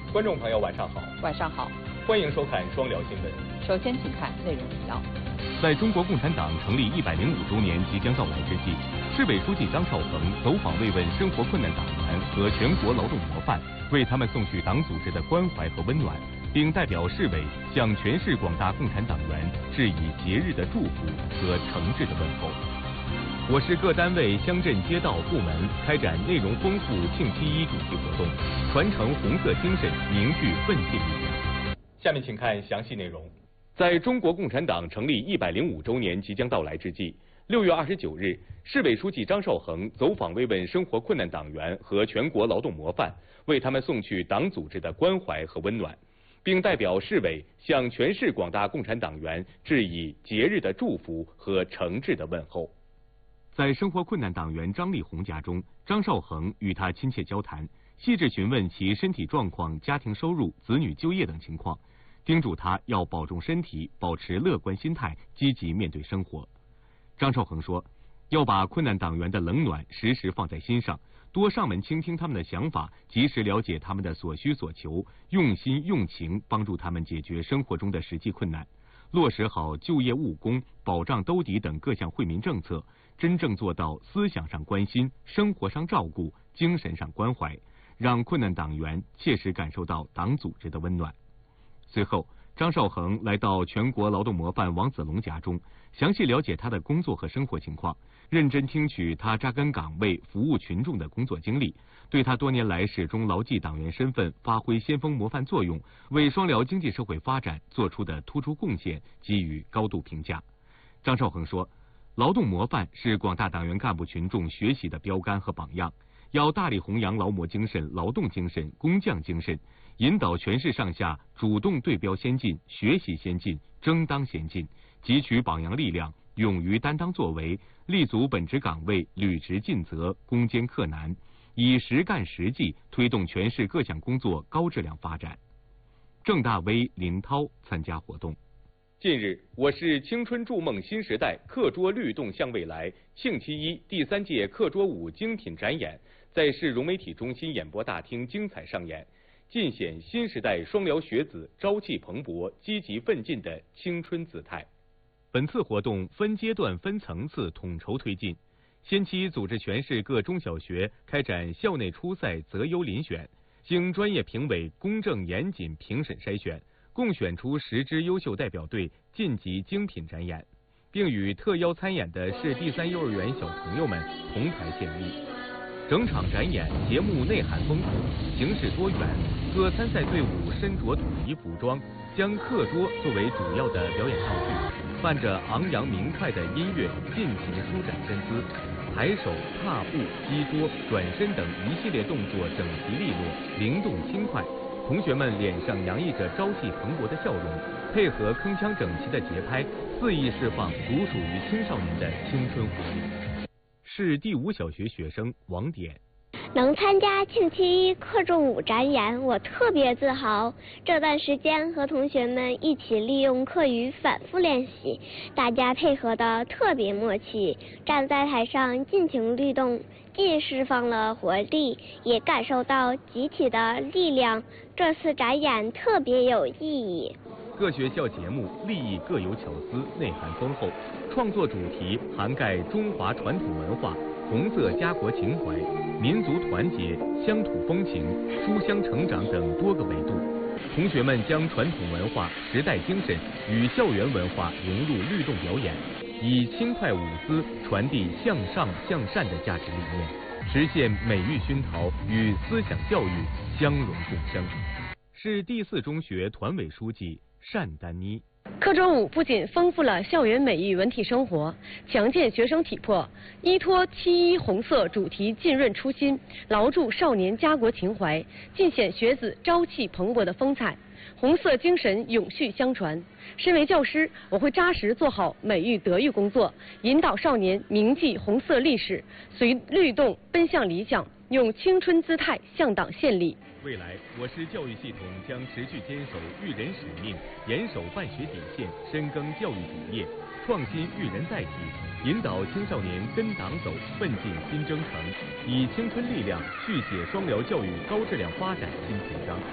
观众朋友，晚上好。 晚上好， 欢迎收看双聊新闻。 首先，请看内容提要。 在中国共产党成立105周年即将到来之际，市委书记张少恒走访慰问生活困难党员和全国劳动模范，为他们送去党组织的关怀和温暖，并代表市委向全市广大共产党员致以节日的祝福和诚挚的问候。我市各单位、乡镇、街道、部门开展内容丰富庆7·1主题活动，传承红色精神，凝聚奋进力量。 下面请看详细内容。 在中国共产党成立105周年即将到来之际，6月29日，市委书记张少恒走访慰问生活困难党员和全国劳动模范，为他们送去党组织的关怀和温暖，并代表市委向全市广大共产党员致以节日的祝福和诚挚的问候。在生活困难党员张丽红家中，张少恒与他亲切交谈，细致询问其身体状况、家庭收入、子女就业等情况，叮嘱他要保重身体，保持乐观心态，积极面对生活。张少恒说，要把困难党员的冷暖时时放在心上，多上门倾听他们的想法，及时了解他们的所需所求，用心用情帮助他们解决生活中的实际困难，落实好就业务工、保障兜底等各项惠民政策，真正做到思想上关心、生活上照顾、精神上关怀，让困难党员切实感受到党组织的温暖。随后，张少恒来到全国劳动模范王子龙家中，详细了解他的工作和生活情况，认真听取他扎根岗位、服务群众的工作经历，对他多年来始终牢记党员身份、发挥先锋模范作用，为双辽经济社会发展做出的突出贡献给予高度评价。张少恒说，劳动模范是广大党员干部群众学习的标杆和榜样，要大力弘扬劳模精神、劳动精神、工匠精神，引导全市上下主动对标先进、学习先进、争当先进，汲取榜样力量，勇于担当作为，立足本职岗位，履职尽责，攻坚克难，以实干实际推动全市各项工作高质量发展。郑大威、林涛参加活动。近日，我市青春筑梦新时代课桌律动向未来庆7·1第3届课桌舞精品展演在市融媒体中心演播大厅精彩上演，尽显新时代双辽学子朝气蓬勃、积极奋进的青春姿态。本次活动分阶段、分层次统筹推进，先期组织全市各中小学开展校内初赛择优遴选，经专业评委公正严谨评审筛选，共选出10支优秀代表队晋级精品展演，并与特邀参演的市第3幼儿园小朋友们同台献艺。整场展演节目内涵丰富，形式多元，各参赛队伍身着统一服装，将课桌作为主要的表演道具，伴着昂扬明快的音乐尽情舒展身姿，抬手、踏步、击桌、转身等一系列动作整齐利落、灵动轻快。同学们脸上洋溢着朝气蓬勃的笑容，配合铿锵整齐的节拍，肆意释放独属于青少年的青春活力。市第5小学学生王典， 能参加庆7·1课重舞展演，我特别自豪。这段时间和同学们一起利用课余反复练习，大家配合的特别默契，站在台上尽情律动，既释放了活力，也感受到集体的力量。这次展演特别有意义。 各学校节目立意各有巧思，内涵丰厚，创作主题涵盖中华传统文化、红色家国情怀、民族团结、乡土风情、书香成长等多个维度。同学们将传统文化、时代精神与校园文化融入律动表演，以轻快舞姿传递向上向善的价值理念，实现美育熏陶与思想教育相融共生。市第4中学团委书记单丹妮， 课桌舞不仅丰富了校园美育文体生活，强健学生体魄，依托7·1红色主题浸润初心，牢筑少年家国情怀，尽显学子朝气蓬勃的风采，红色精神永续相传。身为教师，我会扎实做好美育德育工作，引导少年铭记红色历史，随律动奔向理想，用青春姿态向党献礼。 未来，我市教育系统将持续坚守育人使命，严守办学底线，深耕教育主业，创新育人载体，引导青少年跟党走，奋进新征程，以青春力量续写双辽教育高质量发展新篇章。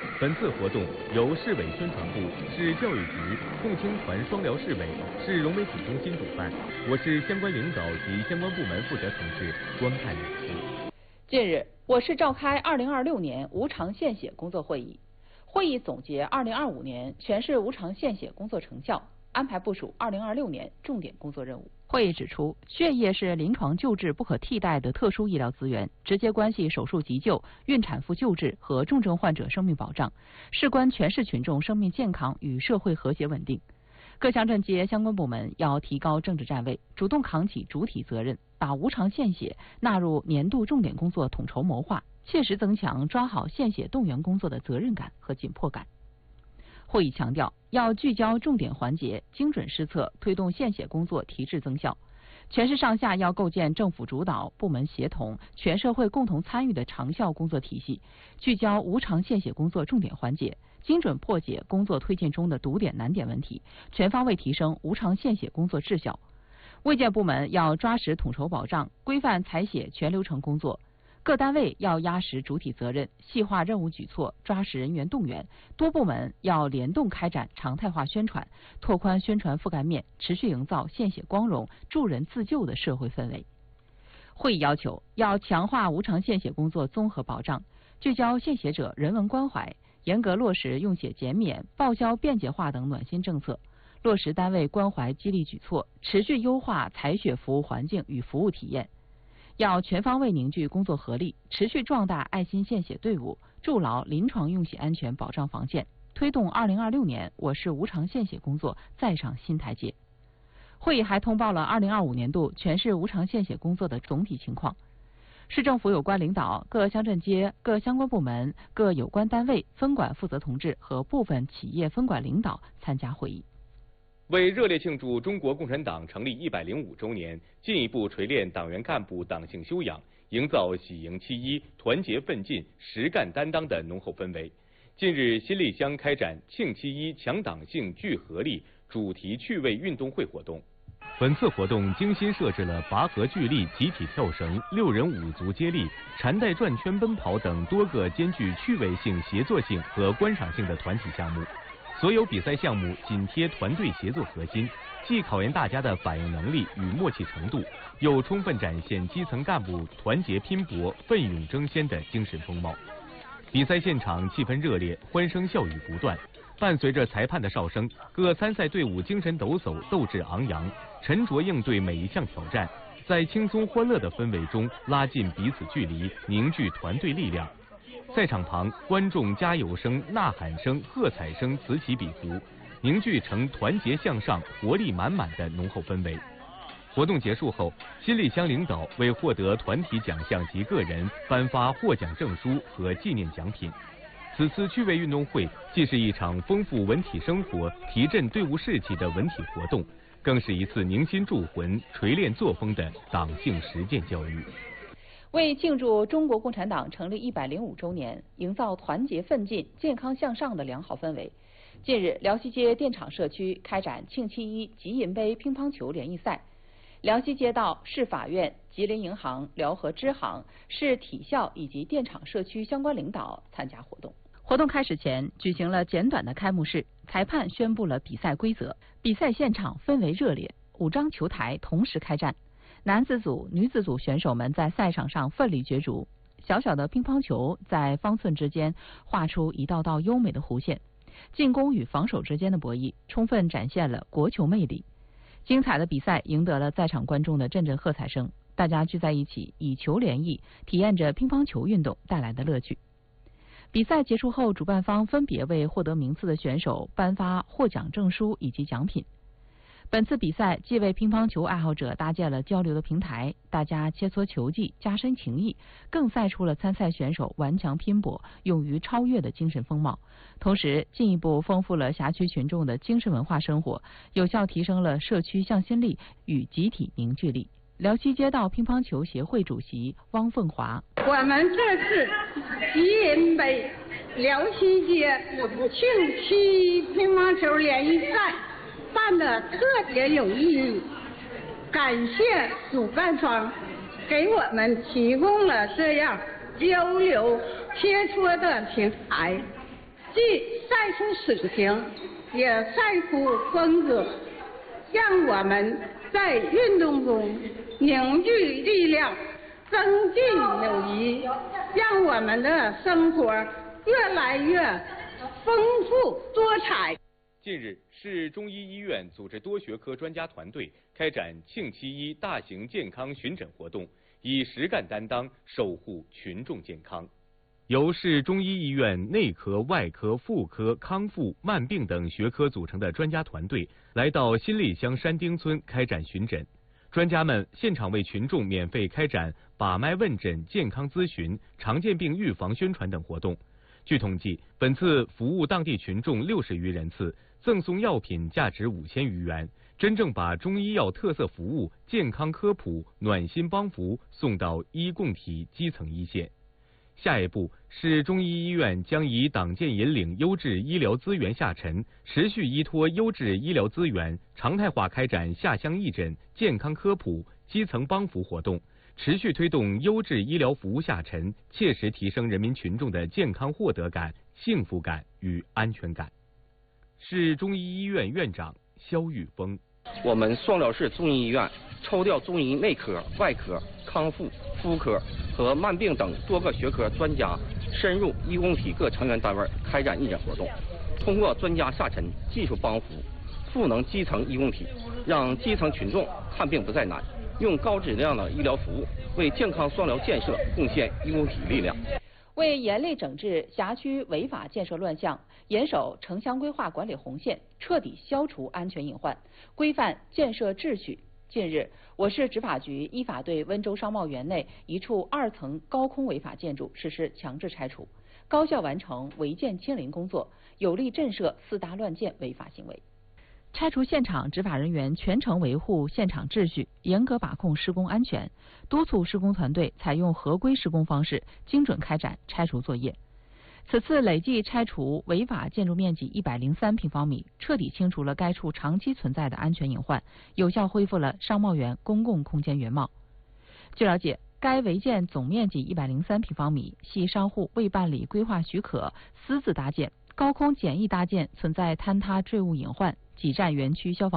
本次活动由市委宣传部、市教育局、共青团双辽市委、市融媒体中心主办。我市相关领导及相关部门负责同志观看演出。 近日，我市召开2026年无偿献血工作会议，会议总结2025年全市无偿献血工作成效，安排部署2026年重点工作任务。会议指出，血液是临床救治不可替代的特殊医疗资源，直接关系手术急救、孕产妇救治和重症患者生命保障，事关全市群众生命健康与社会和谐稳定。各乡镇街相关部门要提高政治站位，主动扛起主体责任，把无偿献血纳入年度重点工作统筹谋划，切实增强抓好献血动员工作的责任感和紧迫感。会议强调，要聚焦重点环节，精准施策，推动献血工作提质增效。全市上下要构建政府主导、部门协同、全社会共同参与的长效工作体系，聚焦无偿献血工作重点环节，精准破解工作推进中的堵点难点问题，全方位提升无偿献血工作质效。卫健部门要抓实统筹保障，规范采血全流程工作。各单位要压实主体责任，细化任务举措，抓实人员动员。多部门要联动开展常态化宣传，拓宽宣传覆盖面，持续营造献血光荣、助人自救的社会氛围。会议要求，要强化无偿献血工作综合保障，聚焦献血者人文关怀，严格落实用血减免、报销便捷化等暖心政策，落实单位关怀激励举措，持续优化采血服务环境与服务体验。要全方位凝聚工作合力，持续壮大爱心献血队伍，筑牢临床用血安全保障防线，推动2026年我市无偿献血工作再上新台阶。会议还通报了2025年度全市无偿献血工作的总体情况。市政府有关领导、各乡镇街、各相关部门、各有关单位分管负责同志和部分企业分管领导参加会议。 为热烈庆祝中国共产党成立105周年，进一步锤炼党员干部党性修养，营造喜迎7·1、团结奋进、实干担当的浓厚氛围。近日，新立乡开展庆7·1强党性聚合力主题趣味运动会活动。本次活动精心设置了拔河聚力、集体跳绳、6人5足接力、缠带转圈奔跑等多个兼具趣味性、协作性和观赏性的团体项目。所有比赛项目紧贴团队协作核心，既考验大家的反应能力与默契程度，又充分展现基层干部团结拼搏、奋勇争先的精神风貌。比赛现场气氛热烈，欢声笑语不断。伴随着裁判的哨声，各参赛队伍精神抖擞，斗志昂扬，沉着应对每一项挑战，在轻松欢乐的氛围中拉近彼此距离，凝聚团队力量。赛场旁，观众加油声、呐喊声、喝彩声此起彼伏，凝聚成团结向上、活力满满的浓厚氛围。活动结束后，新立乡领导为获得团体奖项及个人颁发获奖证书和纪念奖品。此次趣味运动会既是一场丰富文体生活、提振队伍士气的文体活动，更是一次凝心铸魂、锤炼作风的党性实践教育。 为庆祝中国共产党成立105周年，营造团结奋进、健康向上的良好氛围，近日，辽西街电厂社区开展庆7·1集银杯乒乓球联谊赛。辽西街道、市法院、吉林银行、辽河支行、市体校以及电厂社区相关领导参加活动。活动开始前，举行了简短的开幕式，裁判宣布了比赛规则。比赛现场氛围热烈，5张球台同时开战。男子组、女子组选手们在赛场上奋力角逐，小小的乒乓球在方寸之间画出一道道优美的弧线，进攻与防守之间的博弈充分展现了国球魅力。精彩的比赛赢得了在场观众的阵阵喝彩声，大家聚在一起以球联谊，体验着乒乓球运动带来的乐趣。比赛结束后，主办方分别为获得名次的选手颁发获奖证书以及奖品。本次比赛既为乒乓球爱好者搭建了交流的平台，大家切磋球技，加深情谊，更赛出了参赛选手顽强拼搏、勇于超越的精神风貌，同时进一步丰富了辖区群众的精神文化生活，有效提升了社区向心力与集体凝聚力。辽西街道乒乓球协会主席汪凤华： 我们这次集银杯辽西街庆7·1乒乓球联谊赛办得特别有意义，感谢主办方给我们提供了这样交流切磋的平台。 既晒出水平，也晒出风格，让我们在运动中凝聚力量，增进友谊，让我们的生活越来越丰富多彩。 近日，市中医医院组织多学科专家团队开展庆七一大型健康巡诊活动，以实干担当守护群众健康。由市中医医院内科、外科、妇科、康复、慢病等学科组成的专家团队来到新立乡山丁村开展巡诊。专家们现场为群众免费开展把脉问诊、健康咨询、常见病预防宣传等活动。据统计，本次服务当地群众60余人次，赠送药品价值5000余元，真正把中医药特色服务、健康科普、暖心帮扶送到医共体基层一线。下一步，市中医医院将以党建引领优质医疗资源下沉，持续依托优质医疗资源，常态化开展下乡义诊、健康科普、基层帮扶活动，持续推动优质医疗服务下沉，切实提升人民群众的健康获得感、幸福感与安全感。市中医医院院长肖玉峰： 我们双辽市中医医院抽调中医内科、外科、康复、妇科和慢病等多个学科专家深入医共体各成员单位开展义诊活动，通过专家下沉、技术帮扶，赋能基层医共体，让基层群众看病不再难，用高质量的医疗服务为健康双辽建设贡献医共体力量。 为严厉整治辖区违法建设乱象，严守城乡规划管理红线，彻底消除安全隐患，规范建设秩序。近日，我市执法局依法对温州商贸园内一处2层高空违法建筑实施强制拆除，高效完成违建清零工作，有力震慑4大乱建违法行为。拆除现场执法人员全程维护现场秩序，严格把控施工安全，督促施工团队采用合规施工方式，精准开展拆除作业。此次累计拆除违法建筑面积103平方米，彻底清除了该处长期存在的安全隐患，有效恢复了商贸园公共空间原貌。据了解，该违建总面积103平方米，系商户未办理规划许可私自搭建，高空简易搭建存在坍塌坠物隐患，挤占园区消防